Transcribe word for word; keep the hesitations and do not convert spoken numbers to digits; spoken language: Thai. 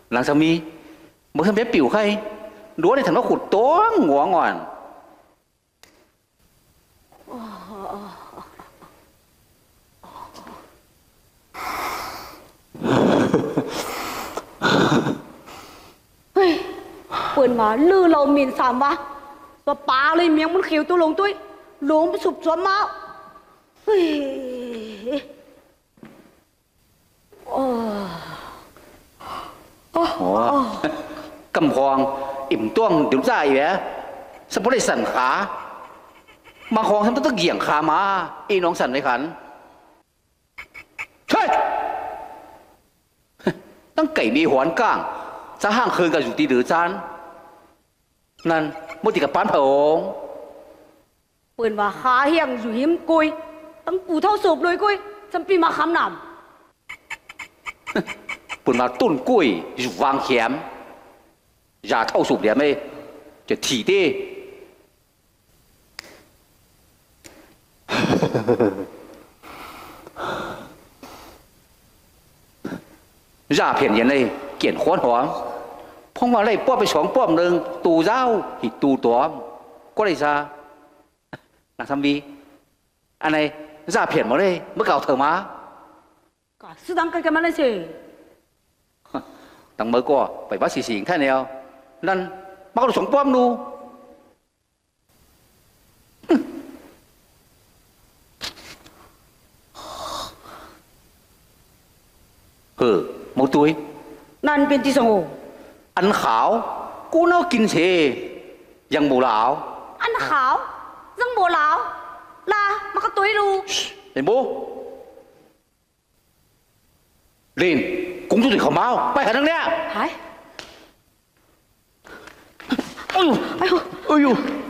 หลังสามีเมื่อทำเบ็ดปิวใครรั้วในถังว่าขุดตัวหัวงอนเฮ้ยเปิดมาลือเราหมิ่นสามวะตัวปลาเลยเมียงมันเขียวตัวลงตุ้ยหลงไปสุบสวมมาเฮ้ยโอ้โอ้กำพองอิ่มต้วงเดี๋ยวใจแหวะสมบูรณ์สั่นขามาคองทำต้องเหยียงขามาอีน้องสั่นไม่ขันใช่ตั้งไก่มีหวนก้างจะห้างคืนกับอยู่ตีดือจานนั่นมุติกับป้านเผาองเปิดมาขาเฮียงอยู่หิมกุยตั้งปูเท่าสูบเลยกุยฉันปีมาคำหนำปุ่นมาตุ้นกุ้ยอยู่วางเข็มยาเท่าสูบเดียวไม่จะถีดิยาเพียนยันเลยเกี่ยนข้อนหอมพงว่าเลยป้อไปสองป้อมหนึ่งตูเจ้าหิตูตัวก็เลยซาหนักทำบีอันไหนยาเพียนมาเลยเมื่อเก่าเธอมาก็สุดังกันกันมาเลยสิตั้งเมื่อก็ไปบ้านสีสิงท่านเดียวนั่นมาก็สองป้อมนูเฮ้อหมูตุ้ยนั่นเป็นที่สงบอันขาวกูน่ากินเชยังหมูหลาวอันขาวยังโบหลาวลามันก็ตุ้ยดูเห็นบูลินกุ้งจุดเขาเมาไปหาทางเนี้ยหายอ้ยอ้ยอ้ย